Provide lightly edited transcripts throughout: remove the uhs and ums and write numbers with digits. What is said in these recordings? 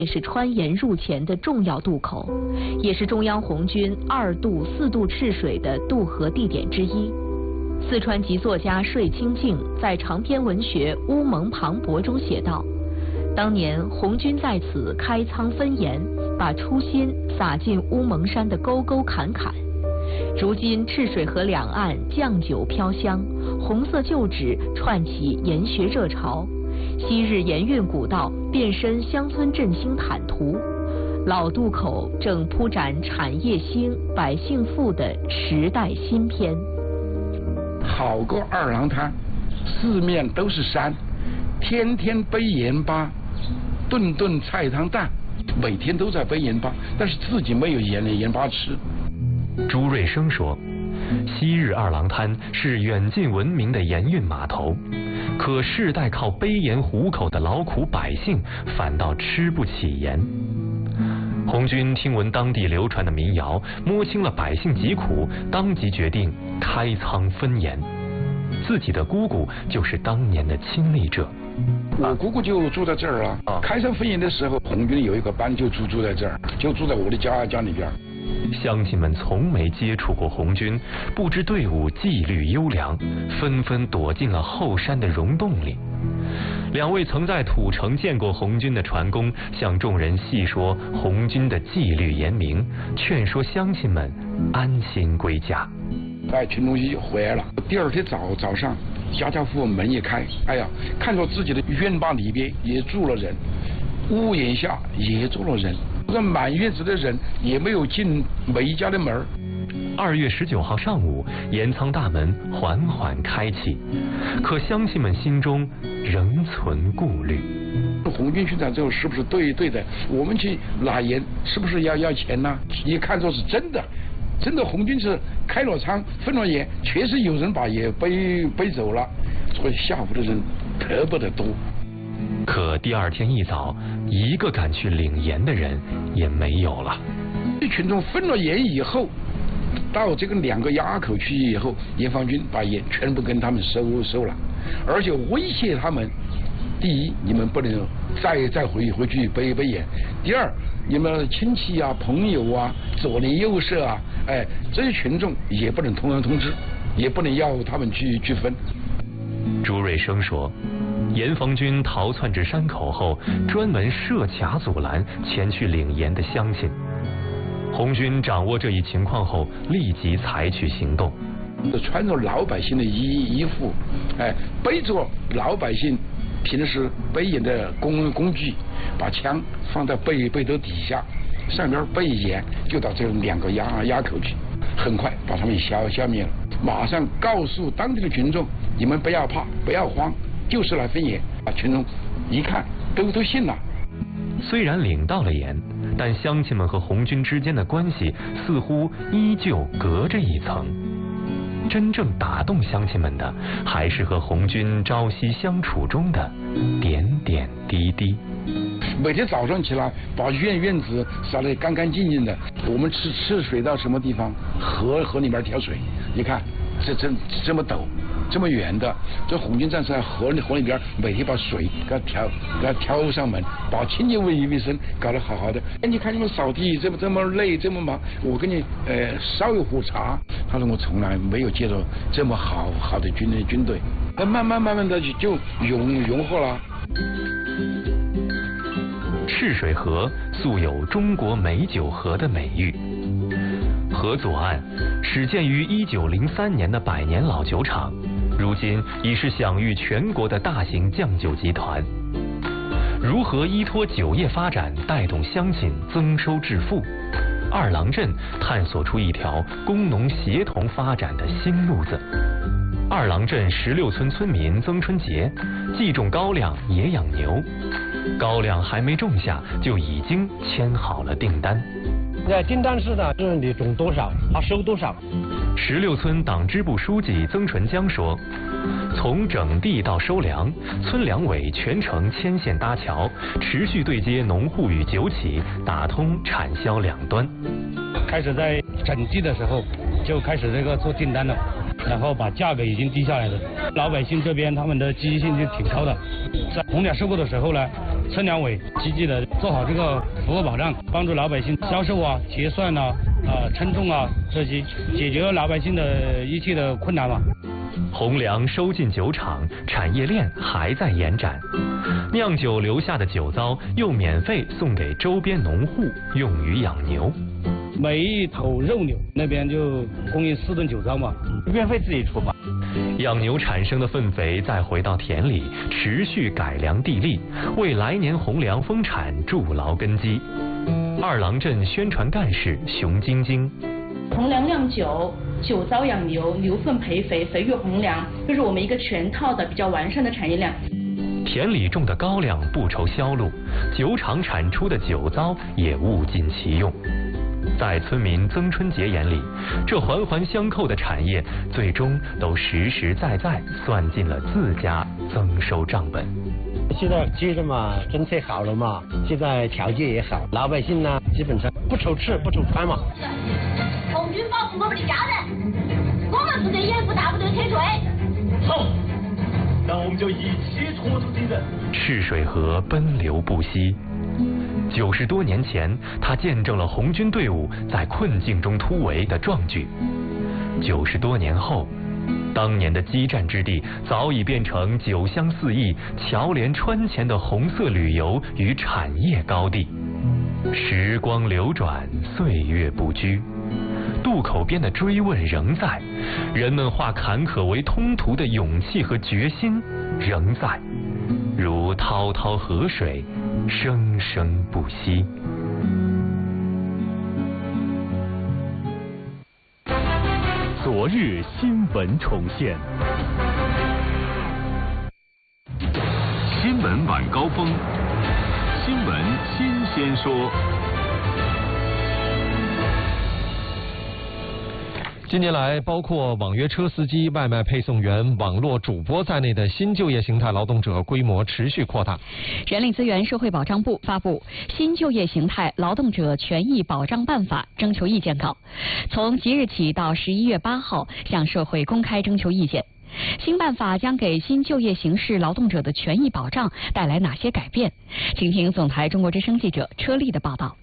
也是川盐入黔的重要渡口，也是中央红军2渡、4渡赤水的渡河地点之一。四川籍作家税清静在长篇文学《乌蒙磅礴》中写道：当年红军在此开仓分盐，把初心撒进乌蒙山的沟沟坎坎。如今赤水河两岸酱酒飘香，红色旧址串起盐学热潮，昔日盐运古道变身乡村振兴坦途，老渡口正铺展产业兴、百姓富的时代新篇。 好个二郎滩，四面都是山，天天背盐巴，顿顿菜汤淡，每天都在背盐巴，但是自己没有盐巴吃。 朱瑞生说，昔日二郎滩是远近闻名的盐运码头，可世代靠背盐糊口的劳苦百姓反倒吃不起盐。红军听闻当地流传的民谣，摸清了百姓疾苦，当即决定开仓分盐。自己的姑姑就是当年的亲历者。 我姑姑就住在这儿啊。开仓分盐的时候，红军有一个班就住在这儿，就住在我的家里边。 乡亲们从没接触过红军，不知队伍纪律优良，纷纷躲进了后山的溶洞里。两位曾在土城见过红军的船工向众人细说红军的纪律严明，劝说乡亲们安心归家。 群众一回来了，第二天早上，家家户户门一开，哎呀，看到自己的院坝里边也住了人，屋檐下也住了人，这满院子的人也没有进每一家的门。 2月19号上午，盐仓大门缓缓开启，可乡亲们心中仍存顾虑。 红军去了之后是不是对的？我们去拿盐是不是要钱呢？一看作是真的红军是开了仓分了盐，确实有人把盐背走了，所以下湖的人特别的多。 可第二天一早，一个敢去领盐的人也没有了。 这群众分了盐以后，到这个2个垭口去以后，盐防军把盐全部跟他们收了，而且威胁他们：第一，你们不能再回去背盐；第二，你们亲戚啊、朋友啊、左邻右舍啊，这些群众也不能通知，也不能要他们去分。 朱瑞生说，盐防军逃窜至山口后，专门设卡阻拦前去领盐的乡亲。红军掌握这一情况后，立即采取行动。 穿着老百姓的衣服，背着老百姓平时背盐的工具，把枪放在背兜底下，上边背盐，就到这2个垭口去，很快把他们消灭了。马上告诉当地的群众，你们不要怕，不要慌，就是来分盐。群众一看都信了。 虽然领到了盐，但乡亲们和红军之间的关系似乎依旧隔着一层。真正打动乡亲们的，还是和红军朝夕相处中的点点滴滴。 每天早上起来，把院子扫得干干净净的。我们吃水到什么地方？河里面挑水，你看这么陡，这么远的，这红军战士在河里边每天把水给它挑上门，把清洁卫生搞得好好的。你看你们扫地这么累这么忙，我给你烧一壶茶。他说我从来没有见到这么好的军队，慢慢的就融合了。 赤水河素有中国美酒河的美誉，河左岸始建于1903年的100年老酒厂，如今已是享誉全国的大型酱酒集团。如何依托酒业发展带动乡亲增收致富？二郎镇探索出一条工农协同发展的新路子。二郎镇16村村民曾春杰既种高粱也养牛，高粱还没种下就已经签好了订单。 订单是呢，是你种多少，他收多少。 16村党支部书记曾纯江说，从整地到收粮，村粮委全程牵线搭桥，持续对接农户与酒企，打通产销两端。 开始在整地的时候就开始做订单了，然后把价格已经低下来了。老百姓这边他们的积极性就挺高的，在红粮收购的时候呢， 村两委积极的做好这个服务保障，帮助老百姓销售啊、结算啊、称重啊这些，解决老百姓的一切的困难嘛。 红粮收进酒厂，产业链还在延展，酿酒留下的酒糟又免费送给周边农户，用于养牛。 每一头肉牛那边就供应4吨酒糟嘛，运费自己出吧。 养牛产生的粪肥再回到田里，持续改良地力，为来年红粮丰产筑牢根基。二郎镇宣传干事熊晶晶。 红粮酿酒，酒糟养牛，牛粪培肥，肥育红粮，这是我们一个全套的比较完善的产业链。 田里种的高粱不愁销路，酒厂产出的酒糟也物尽其用。在村民曾春杰眼里，这环环相扣的产业最终都实实在在算进了自家增收账本。 现在接着嘛，政策好了嘛，现在条件也好，老百姓呢基本上不愁吃不愁穿嘛。 红军保护我们的家人，我们负责掩护大部队撤退。 好，那我们就一起拖住敌人。 赤水河奔流不息。90多年前，他见证了红军队伍在困境中突围的壮举。90多年后，当年的激战之地早已变成酒香四溢、侨联川前的红色旅游与产业高地。时光流转，岁月不居，渡口边的追问仍在，人们化坎坷为通途的勇气和决心仍在，如滔滔河水，生生不息。 昨日新闻重现， 新闻晚高峰，新闻新鲜说。 近年来，包括网约车司机、外卖配送员、网络主播在内的新就业形态劳动者规模持续扩大。 人力资源社会保障部发布《新就业形态劳动者权益保障办法》征求意见稿，从即日起到11月8号向社会公开征求意见。新办法将给新就业形式劳动者的权益保障带来哪些改变？请听总台中国之声记者车丽的报道。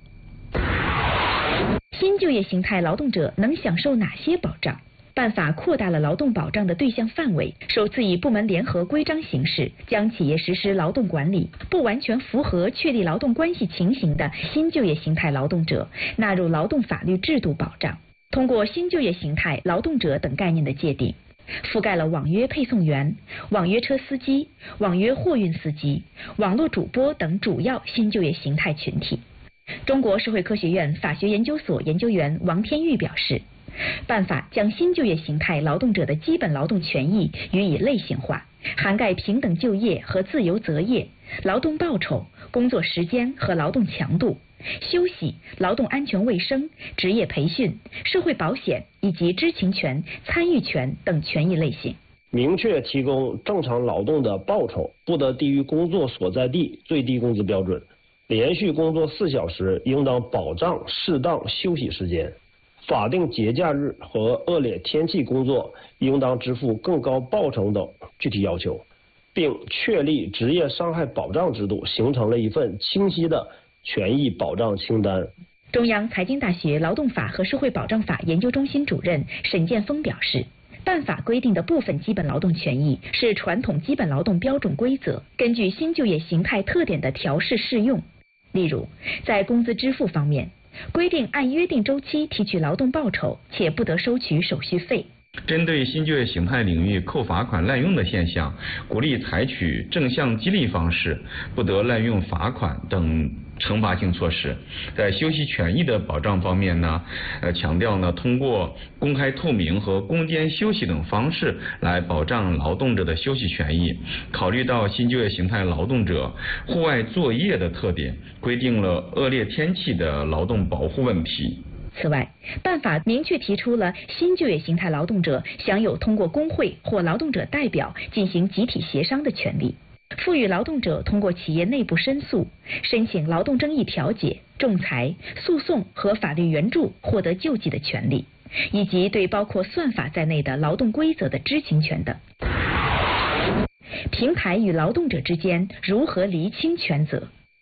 新就业形态劳动者能享受哪些保障？办法扩大了劳动保障的对象范围，首次以部门联合规章形式将企业实施劳动管理不完全符合确立劳动关系情形的新就业形态劳动者纳入劳动法律制度保障。通过新就业形态劳动者等概念的界定，覆盖了网约配送员、网约车司机、网约货运司机、网络主播等主要新就业形态群体。中国社会科学院法学研究所研究员王天玉表示，办法将新就业形态劳动者的基本劳动权益予以类型化，涵盖平等就业和自由择业、劳动报酬、工作时间和劳动强度、休息、劳动安全卫生、职业培训、社会保险以及知情权、参与权等权益类型。 明确提供正常劳动的报酬不得低于工作所在地最低工资标准，连续工作4小时应当保障适当休息时间，法定节假日和恶劣天气工作应当支付更高报酬等具体要求，并确立职业伤害保障制度，形成了一份清晰的权益保障清单。 中央财经大学劳动法和社会保障法研究中心主任沈建峰表示，办法规定的部分基本劳动权益是传统基本劳动标准规则，根据新就业形态特点的调试适用。例如，在工资支付方面，规定按约定周期提取劳动报酬，且不得收取手续费。 针对新就业形态领域扣罚款滥用的现象，鼓励采取正向激励方式，不得滥用罚款等惩罚性措施。在休息权益的保障方面呢，强调呢，通过公开透明和攻坚休息等方式来保障劳动者的休息权益。考虑到新就业形态劳动者户外作业的特点，规定了恶劣天气的劳动保护问题。 此外，办法明确提出了新就业形态劳动者享有通过工会或劳动者代表进行集体协商的权利，赋予劳动者通过企业内部申诉、申请劳动争议调解、仲裁、诉讼和法律援助获得救济的权利，以及对包括算法在内的劳动规则的知情权等。平台与劳动者之间如何厘清权责？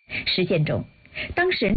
实践中，当事人